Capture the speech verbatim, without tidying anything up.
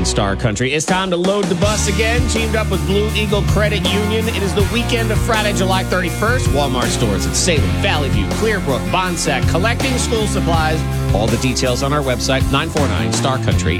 nine Star Country. It's time to load the bus again. Teamed up with Blue Eagle Credit Union. It is the weekend of Friday, July thirty-first. Walmart stores at Salem, Valley View, Clearbrook, Bonsack, collecting school supplies. All the details on our website, nine four nine star country